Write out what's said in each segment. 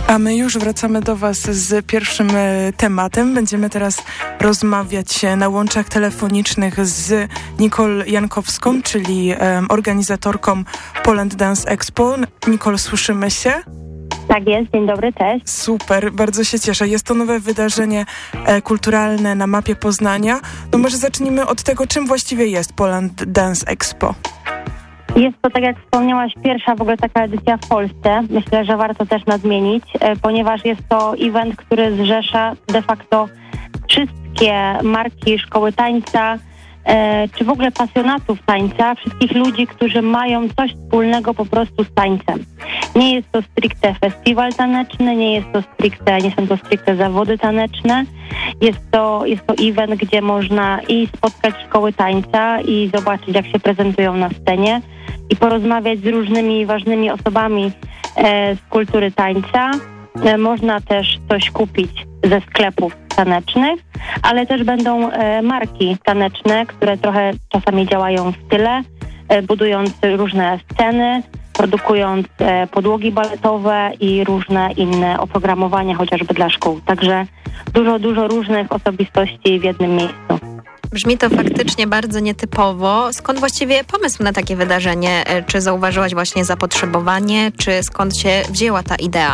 A my już wracamy do Was z pierwszym tematem. Będziemy teraz rozmawiać na łączach telefonicznych z Nicole Jankowską, czyli organizatorką Poland Dance Expo. Nicole, słyszymy się? Tak jest, dzień dobry też. Super, bardzo się cieszę. Jest to nowe wydarzenie kulturalne na mapie Poznania. No może zacznijmy od tego, czym właściwie jest Poland Dance Expo. Jest to, tak jak wspomniałaś, pierwsza w ogóle taka edycja w Polsce. Myślę, że warto też nadmienić, ponieważ jest to event, który zrzesza de facto wszystkie marki szkoły tańca, czy w ogóle pasjonatów tańca, wszystkich ludzi, którzy mają coś wspólnego po prostu z tańcem. Nie jest to stricte festiwal taneczny, nie są to stricte zawody taneczne. Jest to event, gdzie można i spotkać szkoły tańca i zobaczyć, jak się prezentują na scenie i porozmawiać z różnymi ważnymi osobami z kultury tańca. Można też coś kupić ze sklepów tanecznych, ale też będą marki taneczne, które trochę czasami działają w tyle, budując różne sceny, produkując podłogi baletowe i różne inne oprogramowania, chociażby dla szkół. Także dużo różnych osobistości w jednym miejscu. Brzmi to faktycznie bardzo nietypowo. Skąd właściwie pomysł na takie wydarzenie? Czy zauważyłaś właśnie zapotrzebowanie, czy skąd się wzięła ta idea?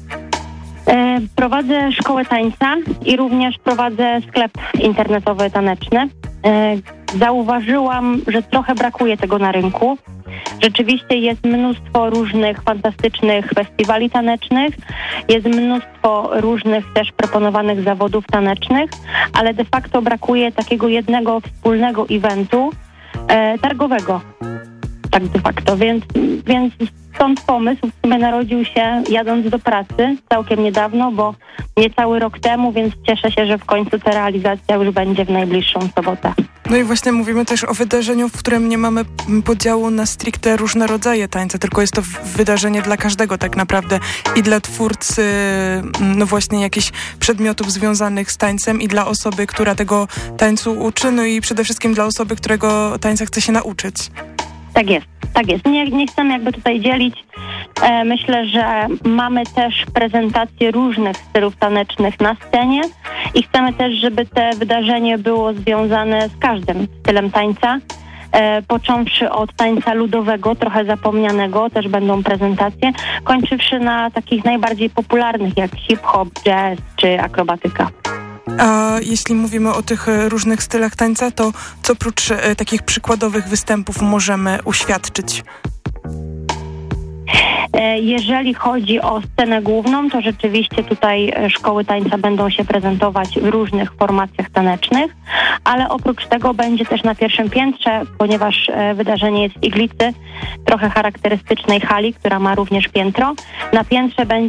Prowadzę szkołę tańca i również prowadzę sklep internetowy taneczny. Zauważyłam, że trochę brakuje tego na rynku. Rzeczywiście jest mnóstwo różnych fantastycznych festiwali tanecznych, jest mnóstwo różnych też proponowanych zawodów tanecznych, ale de facto brakuje takiego jednego wspólnego eventu targowego. Tak de facto, więc stąd pomysł w sumie narodził się jadąc do pracy całkiem niedawno, bo niecały rok temu, więc cieszę się, że w końcu ta realizacja już będzie w najbliższą sobotę. No i właśnie mówimy też o wydarzeniu, w którym nie mamy podziału na stricte różne rodzaje tańca, tylko jest to wydarzenie dla każdego tak naprawdę i dla twórcy, no właśnie jakichś przedmiotów związanych z tańcem i dla osoby, która tego tańcu uczy, no i przede wszystkim dla osoby, którego tańca chce się nauczyć. Tak jest. Nie chcemy jakby tutaj dzielić. Myślę, że mamy też prezentację różnych stylów tanecznych na scenie i chcemy też, żeby to wydarzenie było związane z każdym stylem tańca. Począwszy od tańca ludowego, trochę zapomnianego, też będą prezentacje, kończywszy na takich najbardziej popularnych jak hip-hop, jazz czy akrobatyka. A jeśli mówimy o tych różnych stylach tańca, to co oprócz takich przykładowych występów możemy uświadczyć? Jeżeli chodzi o scenę główną, to rzeczywiście tutaj szkoły tańca będą się prezentować w różnych formacjach tanecznych, ale oprócz tego będzie też na pierwszym piętrze, ponieważ wydarzenie jest w iglicy, trochę charakterystycznej hali, która ma również piętro. Na piętrze będzie